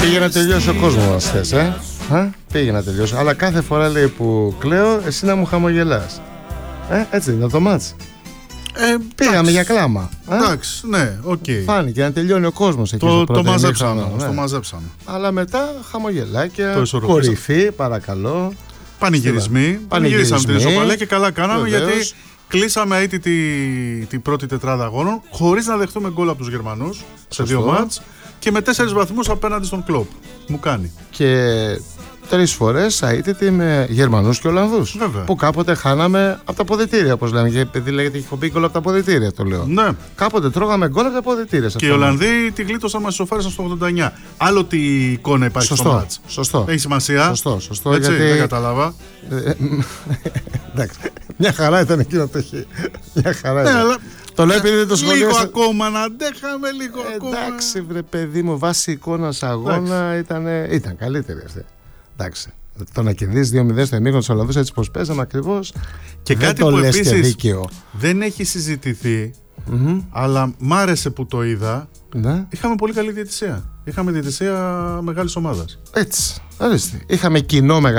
πήγε να τελειώσει ο κόσμος μας θες, πήγε να τελειώσει. Αλλά κάθε φορά λέει που κλαίω, εσύ να μου χαμογελάς. Έτσι είναι το μάτς. Πήγαμε για κλάμα. Εντάξει, ναι, οκ. Φάνηκε να τελειώνει ο κόσμος εκεί. Το μαζέψαμε. Αλλά μετά χαμογελάκια, κορυφή, παρακαλώ. Πανηγυρίσαμε την ισοπαλία και καλά κάναμε. Βεβαίως. Γιατί κλείσαμε αίτητη την πρώτη τετράδα αγώνων χωρίς να δεχτούμε γκολ από τους Γερμανούς σε 2 μάτς και με 4 βαθμούς απέναντι στον Κλοπ. Μου κάνει. Και 3 φορές αίτητη με Γερμανούς και Ολλανδούς. Βέβαια. Που κάποτε χάναμε από τα αποδυτήρια, όπως λέμε. Γιατί επειδή λέγεται έχει μπει γκολ από τα αποδυτήρια, το λέω. Ναι. Κάποτε τρώγαμε γκολ από τα αποδυτήρια. Και οι Ολλανδοί τη γλίτωσαν, μας ισοφάρισαν στο 89. Άλλο τι εικόνα υπάρχει στο μάτς. Σωστό. Έχει σημασία. Σωστό. Έτσι, γιατί... δεν κατάλαβα. Εντάξει. Μια χαρά ήταν εκείνο το χ. Μια χαρά ήταν. Αλλά... Το λέω επειδή δεν το σχολίασα. Λίγο ακόμα να αντέχαμε, λίγο ακόμα. Εντάξει, βρε παιδί μου, βάση εικόνας αγώνα ήταν καλύτερη αυτή. Εντάξει. Το να κερδίσει 2-0 στο ημίχρονο του Ολλανδού έτσι πως παίζαμε ακριβώς. Και δεν κάτι το που λες επίσης και δίκαιο. Δεν έχει συζητηθεί, αλλά μ' άρεσε που το είδα. Ναι. Είχαμε πολύ καλή διαιτησία. Είχαμε διαιτησία μεγάλης ομάδας. Έτσι. Ορίστε. Είχαμε κοινό μεγάλη.